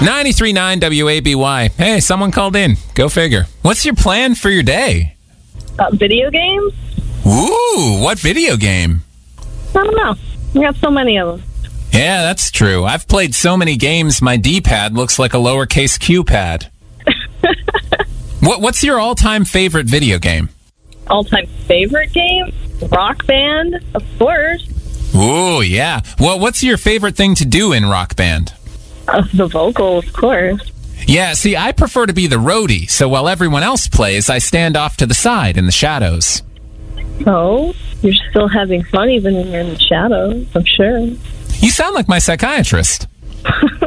93.9 WABY. Hey, someone called in. Go figure. What's your plan for your day? Video games? Ooh, what video game? I don't know. We got so many of them. Yeah, that's true. I've played so many games, my D-pad looks like a lowercase q pad. What's your all-time favorite video game? All-time favorite game? Rock Band, of course. Ooh, yeah. Well, what's your favorite thing to do in Rock Band? The vocal, of course. Yeah, see, I prefer to be the roadie, so while everyone else plays, I stand off to the side in the shadows. So, you're still having fun even when you're in the shadows, I'm sure. You sound like my psychiatrist.